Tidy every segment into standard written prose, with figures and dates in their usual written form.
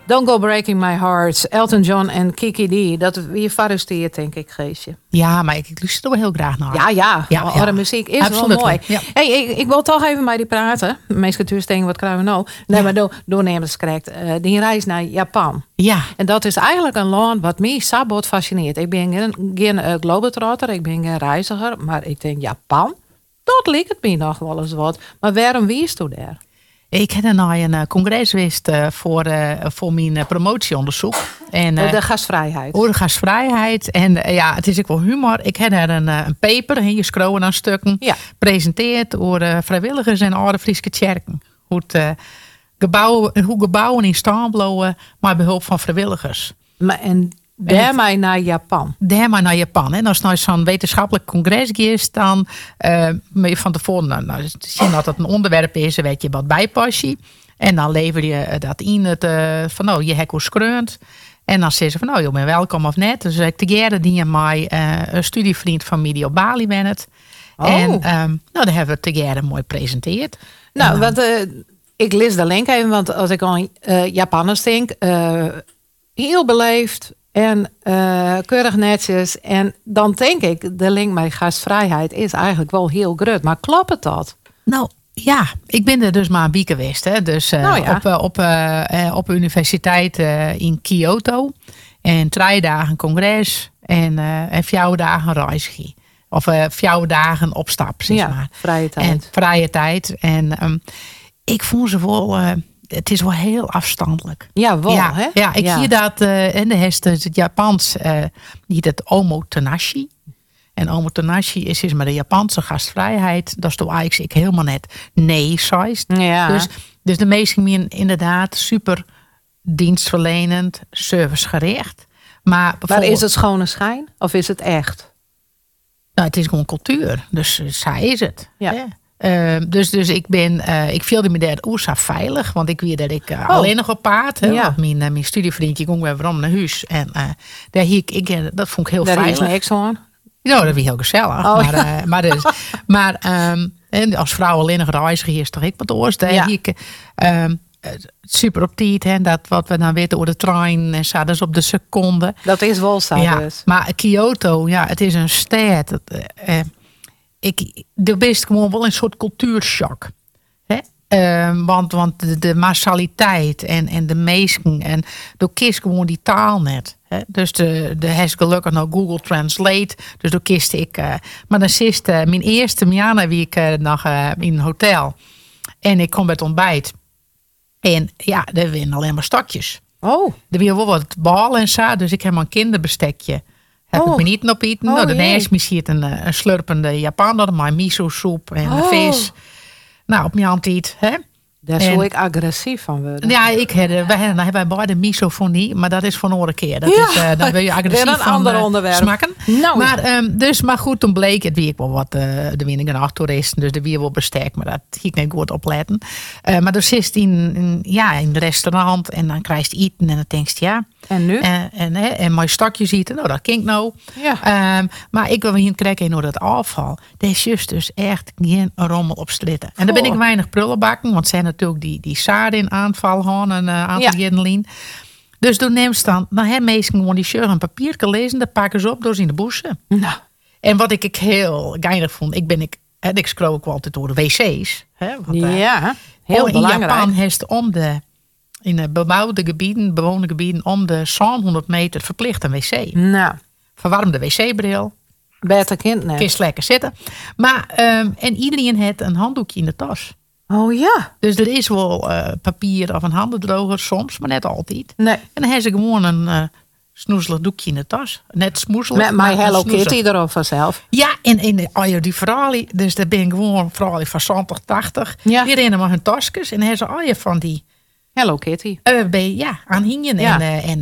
Don't Go Breaking My Heart, Elton John en Kiki D. Dat wie verresteert, denk ik, Geesje. Ja, maar ik luister er wel heel graag naar. Ja. De muziek is Absoluut wel mooi. Ja. Hey, ik wil toch even met die praten. Meestal thuis denken, wat krijgen we nou? Nee, maar doornemers correct. Die reis naar Japan. Ja. En dat is eigenlijk een land wat mij sabot fascineert. Ik ben geen globetrotter, ik ben geen reiziger. Maar ik denk, Japan, dat lijkt het me nog wel eens wat. Maar waarom wiest u daar? Ik heb naar een congres geweest voor mijn promotieonderzoek. En, de gastvrijheid. De gastvrijheid. En het is ook wel humor. Ik heb daar een paper, hier scrollen aan stukken, gepresenteerd door vrijwilligers en oude Friese kerken. Hoe gebouwen in stand blowen, maar behulp van vrijwilligers. Daarmee naar Japan. Daarmee naar Japan. En als nou zo'n wetenschappelijk congres is, dan moet je van tevoren zien dat het een onderwerp is, weet je wat bijpassie. En dan lever je dat in van je hek hoe screunt. En dan zeggen ze van je bent welkom of net. Dus ik tegeerde die mij een studievriend van mij die op Bali ben het. En daar hebben we tegeerde mooi gepresenteerd. Nou, ik lees de link even, want als ik aan Japanners denk, heel beleefd. En keurig netjes. En dan denk ik, de link met gastvrijheid is eigenlijk wel heel groot. Maar klopt het dat? Nou ja, ik ben er dus maar een week geweest. Hè. Dus op universiteit in Kyoto. En 3 dagen congres. En 4 dagen reisje. Of 4 dagen opstap, zeg maar. Vrije tijd. En vrije tijd. En ik vond ze wel... het is wel heel afstandelijk. Ja, wel, hè? Ja, ik zie dat in de hest het Japans niet het omotenashi. En omotenashi is maar de Japanse gastvrijheid. Dat is toch eigenlijk helemaal net nee-sized. Ja. Dus de meesten zijn inderdaad super dienstverlenend, servicegericht. Maar is het schone schijn? Of is het echt? Nou, het is gewoon cultuur. Dus zij is het. Ja. Hè? Dus ik voelde me daar oerzaam veilig, want ik weet dat ik alleen nog op paard. Want mijn studievriendje ging weer om naar huis en daar dat vond ik heel veilig. Daar is niks aan. Ja, dat was heel gezellig. Maar als vrouw alleen nog reiziger is toch ik wat oors. Daar super op tijd, hè, dat wat we dan weten over de trein en zo, dat is op de seconde. Dat is wel zo. Dus. Maar Kyoto, het is een stad. Er is gewoon wel een soort cultuurshock. Want de massaliteit en de meesten. En door kies gewoon die taal net. Hè? Dus de has gelukkig nog Google Translate. Dus door kist ik. Maar dan is mijn eerste maand wie ik nog in een hotel. En ik kom bij het ontbijt. En er zijn alleen maar stokjes. Oh. Er weer wel wat bal en zo. Dus ik heb een kinderbestekje. Heb ik me niet op eten. Daarnaast misschien een slurpende Japaner. Maar miso soep en vis. Nou, op mijn hand eet, hè? Daar zou ik agressief van worden. Ja, wij hebben beide misofonie, maar dat is voor een andere keer. Dat is, dan wil je agressief een van ander onderwerp. Smakken. Nou. Maar goed, toen bleek het wie ik wel wat de winningen acht toeristen, dus de weer wel besterkt, maar dat ging ik niet goed opletten. Maar dus zit in een restaurant en dan krijg je eten en dan denk je En nu? En mijn stokjes eten, nou dat klinkt nou. Ja. Maar ik wil hier krijgen door dat afval. Dat is juist dus echt geen rommel op stritten. En dan ben ik weinig prullenbakken, want zijn natuurlijk die saarden aanval gewoon een aantal jaren. Dus toen neemt dan hebben meesten gewoon die shirt en papier lezen, dat pakken ze op door ze in de bossen. Nou. En wat ik heel geinig vond, ik scroll ook wel altijd door de wc's. Hè, want, heel belangrijk. In Japan heeft in de bewoonde gebieden om de 100 meter verplicht een wc. Nou. Verwarmde wc-bril. Beter kind net. Kist lekker zitten. Maar, en iedereen heeft een handdoekje in de tas. Oh ja. Dus er is wel papier of een handendroger soms, maar net altijd. Nee. En dan hebben ze gewoon een snoezelig doekje in de tas. Net smoezelig. Met My Hello Kitty erop vanzelf. Ja, en die verhalen, dus daar ben ik gewoon verhalen van 70, 80. Ja. Die rennen maar hun tasjes en hebben ze van die Hello Kitty. Aan hingen. Ja.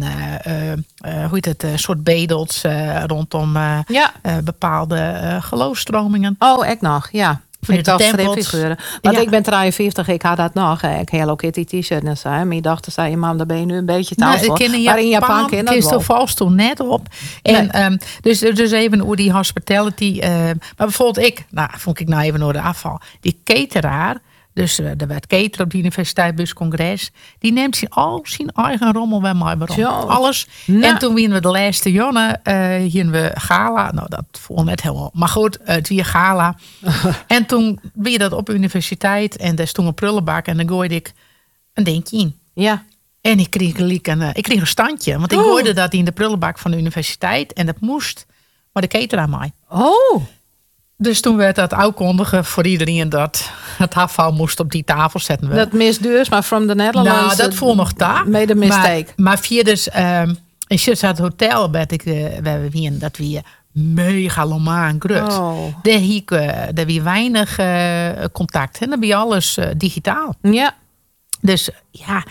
Hoe heet het? Soort bedels rondom bepaalde geloofstromingen. Oh, ik nog, ja. Ik dacht stripfiguren. Want ik ben 53, ik had dat nog. Ik Hello Kitty t-shirt en zo. Maar je dacht, zei mam, daar ben je nu een beetje te oud voor. Maar in Japan ken dat wel. Valt toen net op. En dus even hoe die hospitality. Maar bijvoorbeeld vond ik nou even door de afval. Die cateraar, Dus er werd Keter op de Universiteit Buscongres. Die neemt zijn eigen rommel bij mij waarom. Zo. Alles. Nou. En toen wien we de laatste jonne, hier we gala. Nou, dat voelde net helemaal. Maar goed, het weer gala. En toen weer dat op de universiteit. En daar stond een prullenbak. En dan gooide ik een dingetje in. Ja. En ik kreeg een standje. Want ik gooide dat in de prullenbak van de universiteit. En dat moest. Maar de keter aan mij. Oh. Dus toen werd dat aankondigen voor iedereen dat het afval moest op die tafel zetten. Dat misduurs, maar from the Netherlands. Nou, dat voel nog daar. Made a mistake. Maar via dus in het hotel werd ik dat we megalomaan grut. Oh. Daar wie weinig contact. En dan ben je alles digitaal. Ja. Dus ja,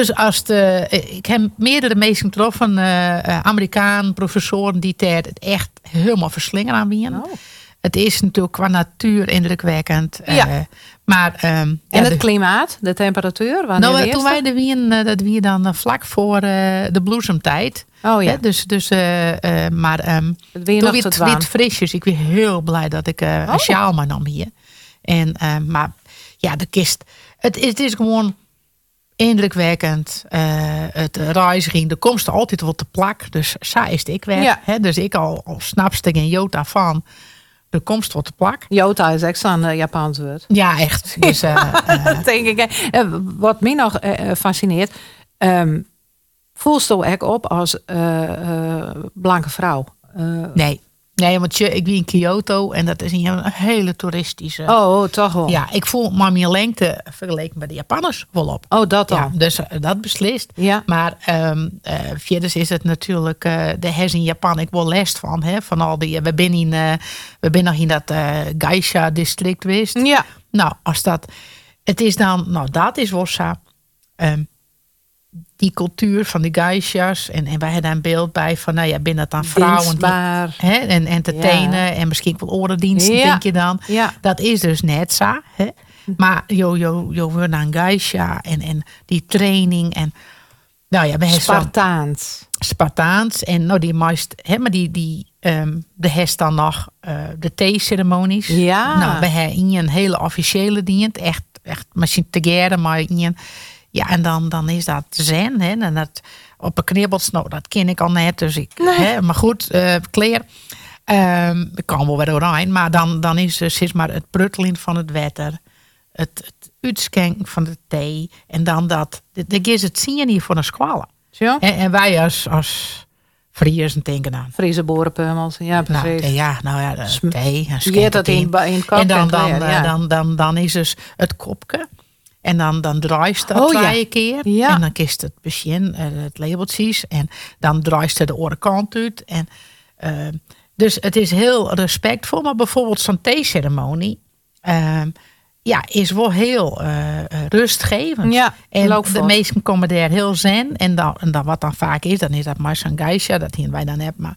ik heb meerdere mensen getroffen, Amerikaan professoren die het echt helemaal verslingen aan wien. Oh. Het is natuurlijk qua natuur indrukwekkend. Ja. Maar, En het klimaat, de temperatuur? Nou, toen wij er wien, dat we dan vlak voor de bloesemtijd. Oh ja. Hè, maar het weer toen nog weer te het wit frisjes. Ik ben heel blij dat ik een sjaal maar nam hier. En, maar ja, de kist. Het is gewoon indrukwekkend. Het reizigen, de komst altijd wel te plak. Dus zo is het ik weg. Ja. Hè, dus ik al snapste geen jota van. De komst wat te plak. Jota is extra een Japans woord. Ja, echt. Dus, Dat denk ik. Wat mij nog fascineert. Voelst je ook op als blanke vrouw? Nee, want ik ben in Kyoto en dat is een hele toeristische. Oh, toch wel. Ja, ik voel maar mijn lengte vergeleken bij de Japanners wel op. Oh, dat dan. Ja, dus dat beslist. Ja. Maar verder is het natuurlijk de hes in Japan. Ik wil last van, hè, van al die. We zijn nog in dat geisha district geweest. Ja. Nou, als dat. Het is dan, nou, dat is wel zo. Die cultuur van de geishas. En wij hebben een beeld bij van, nou ja, binnen dan vrouwen Dienstbaar. die, hè, en entertainen en misschien wel orendiensten, Ja. denk je dan. Ja. Dat is dus net zo. Hè? Maar je wordt een geisha en die training en nou ja, we hebben Spartaans en nou die meest, hè, maar de hest dan nog de theeceremonies. Ja. Nou, we hebben een hele officiële dienst, echt misschien te geren, maar in. Ja, en dan is dat zen. Hè? En dat op een knibbels, nou, dat ken ik al net. Dus hè, maar goed, kleer. Ik kan wel weer doorheen. Maar dan is dus maar het pruttelen van het water. Het uitschenken van de thee. En dan dat. Dat is het zien hier voor een squallen. Zo? En wij als Friers denken aan. Friese boerenpummels. Ja, precies. Nou ja, de thee. Je hebt dat in het kop. En dan is dus het kopje. En dan draait dat 2 keer. Ja. En dan kist het begin, het labeltjes. En dan draait het de andere kant uit. En, dus het is heel respectvol. Maar bijvoorbeeld zo'n theeceremonie is wel heel rustgevend. Ja, en loopvol. de meesten komen daar heel zen. En dan wat dan vaak is, dan is dat maar zo'n geisha. Dat hier wij dan hebben. Maar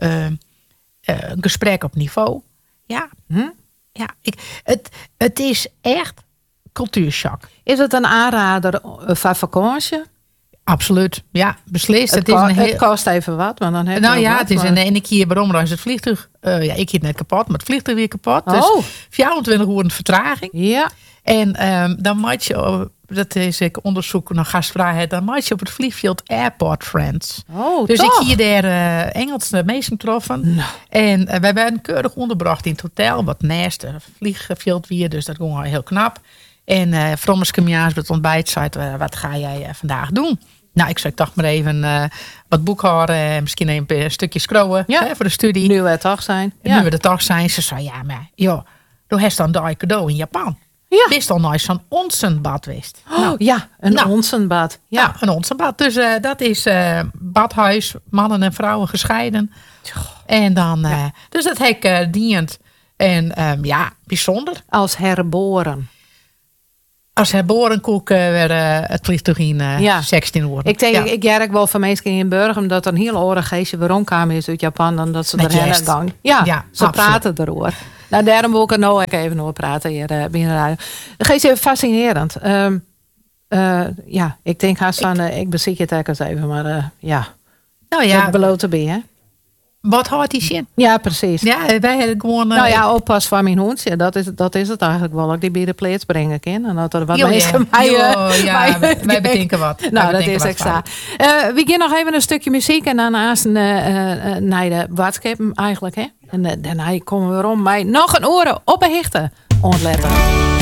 een gesprek op niveau. Ja. Ja, het is echt cultuurshock. Is het een aanrader van vakantie? Absoluut, ja, beslist. Het kost even wat, maar dan heb je nou ja, wat, het is een keer waarom is het vliegtuig. Ik heb net kapot, maar het vliegtuig weer kapot. Dus 24 uur vertraging. Ja. En dan maak je, dat is ik onderzoek naar gastvrijheid, dan maak je op het vliegveld Airport Friends. Oh, dus toch? ik hier daar Engelse mensen getroffen. Nou. En wij werden keurig onderbracht in het hotel, wat naast het vliegveld weer, dus dat ging heel knap. En Frommes kwam bij het ontbijt, zei wat ga jij vandaag doen? Nou, ik dacht maar even wat boekhouden en misschien een stukje scrollen voor de studie. Nu we het toch zijn. Nu we er toch zijn. Ze zei, ja, maar joh, doe heeft dan daar cadeau in Japan. Ja. Wist al nooit zo'n onsenbad wist. Een onsenbad. Ja, een onsenbad. Dus dat is badhuis, mannen en vrouwen gescheiden. En dan, dus dat hek dient. En bijzonder. Als herboren. Als herboren koeken werd het vliegtuig in 16 uur. Ik denk, ik jerk wel van mensen in Burgum omdat er een heel oren geestje waarom kwamen is uit Japan dan dat ze er heen gaan. Ja, ze praten erover. Nou, daarom wil ik er nou even over praten hier binnen de radio. Geestje fascinerend. Ik denk haast van, ik bezit je het eens even, maar ja. Nou ja. Ik beloot te be, hè? Wat houdt die zin? Ja, precies. Ja, wij hebben gewoon... Nou ja, oppas van mijn hond. Ja, dat is het eigenlijk wel. Ik die bij de plaats brengen kan. En dat er wat mensen wij bedenken wat. Nou, dat is exact. We gaan nog even een stukje muziek. En daarnaast naar de WhatsApp eigenlijk. Hè? En daarna komen we om mij nog een oren op een hichte ontletten.